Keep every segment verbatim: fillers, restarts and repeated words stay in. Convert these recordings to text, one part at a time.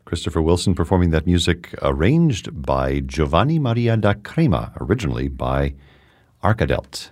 Christopher Wilson performing that music arranged by Giovanni Maria da Crema, originally by Arkadelt.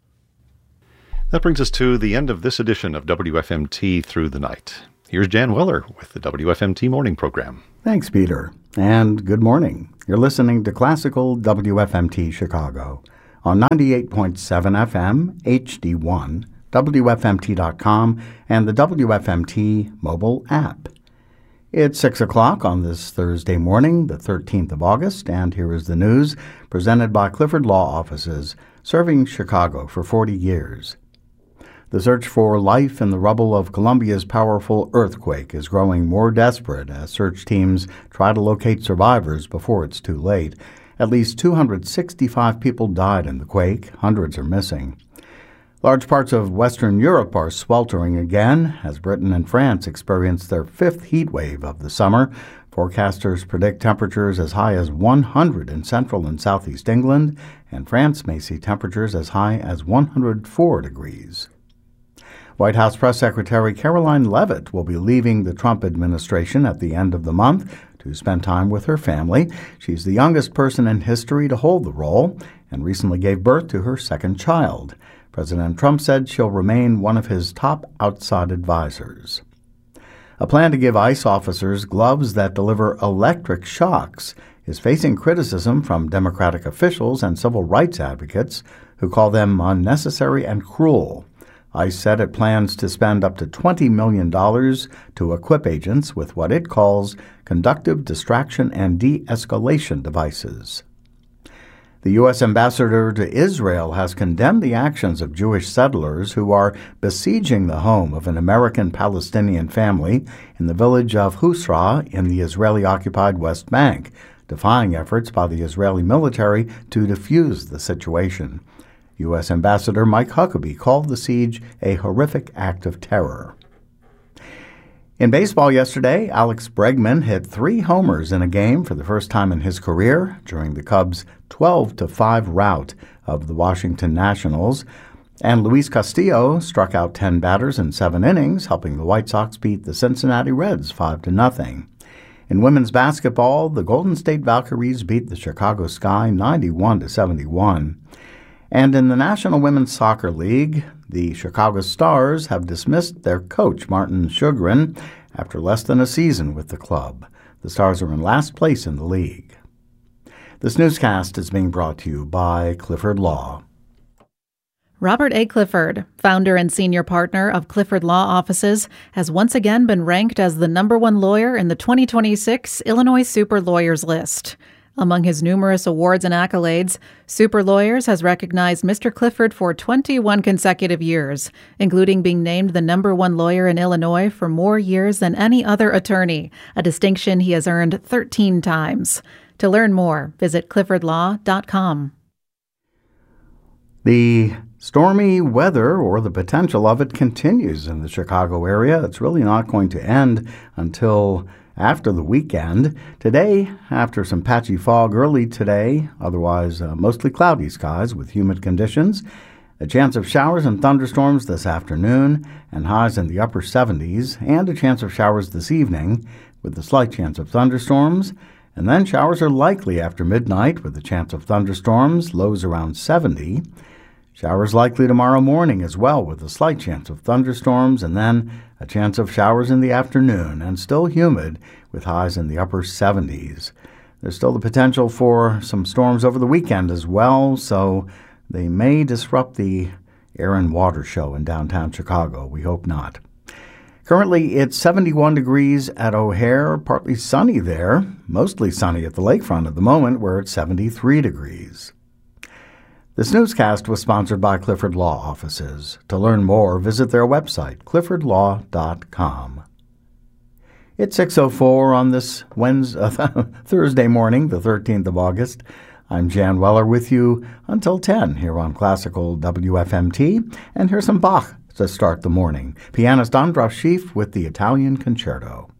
That brings us to the end of this edition of W F M T Through the Night. Here's Jan Weller with the W F M T Morning Program. Thanks, Peter, and good morning. You're listening to Classical W F M T Chicago on ninety-eight point seven F M, H D one, W F M T dot com, and the W F M T mobile app. It's six o'clock on this Thursday morning, the thirteenth of August, and here is the news presented by Clifford Law Offices, serving Chicago for forty years. The search for life in the rubble of Colombia's powerful earthquake is growing more desperate as search teams try to locate survivors before it's too late. At least two hundred sixty-five people died in the quake. Hundreds are missing. Large parts of Western Europe are sweltering again as Britain and France experience their fifth heat wave of the summer. Forecasters predict temperatures as high as one hundred in central and southeast England, and France may see temperatures as high as one hundred four degrees. White House Press Secretary Caroline Leavitt will be leaving the Trump administration at the end of the month to spend time with her family. She's the youngest person in history to hold the role and recently gave birth to her second child. President Trump said she'll remain one of his top outside advisors. A plan to give ICE officers gloves that deliver electric shocks is facing criticism from Democratic officials and civil rights advocates who call them unnecessary and cruel. ICE said it plans to spend up to twenty million dollars to equip agents with what it calls conductive distraction and de-escalation devices. The U S ambassador to Israel has condemned the actions of Jewish settlers who are besieging the home of an American-Palestinian family in the village of Husra in the Israeli-occupied West Bank, defying efforts by the Israeli military to defuse the situation. U S Ambassador Mike Huckabee called the siege a horrific act of terror. In baseball yesterday, Alex Bregman hit three homers in a game for the first time in his career during the Cubs' twelve to five rout of the Washington Nationals, and Luis Castillo struck out ten batters in seven innings, helping the White Sox beat the Cincinnati Reds five to nothing. In women's basketball, the Golden State Valkyries beat the Chicago Sky ninety-one to seventy-one. And in the National Women's Soccer League, the Chicago Stars have dismissed their coach, Martin Sjogren, after less than a season with the club. The Stars are in last place in the league. This newscast is being brought to you by Clifford Law. Robert A. Clifford, founder and senior partner of Clifford Law Offices, has once again been ranked as the number one lawyer in the twenty twenty-six Illinois Super Lawyers list. Among his numerous awards and accolades, Super Lawyers has recognized Mister Clifford for twenty-one consecutive years, including being named the number one lawyer in Illinois for more years than any other attorney, a distinction he has earned thirteen times. To learn more, visit clifford law dot com. The stormy weather, or the potential of it, continues in the Chicago area. It's really not going to end until after the weekend. Today, after some patchy fog early today, otherwise uh, mostly cloudy skies with humid conditions. A chance of showers and thunderstorms this afternoon and highs in the upper seventies, and a chance of showers this evening with a slight chance of thunderstorms. And then showers are likely after midnight with a chance of thunderstorms, lows around seventy. Showers likely tomorrow morning as well with a slight chance of thunderstorms, and then a chance of showers in the afternoon, and still humid with highs in the upper seventies. There's still the potential for some storms over the weekend as well, so they may disrupt the air and water show in downtown Chicago. We hope not. Currently, it's seventy-one degrees at O'Hare, partly sunny there, mostly sunny at the lakefront at the moment, where it's seventy-three degrees. This newscast was sponsored by Clifford Law Offices. To learn more, visit their website, clifford law dot com. It's six oh four on this Wednesday, uh, Thursday morning, the thirteenth of August. I'm Jan Weller with you until ten here on Classical W F M T. And here's some Bach to start the morning. Pianist Andras Schiff with the Italian Concerto.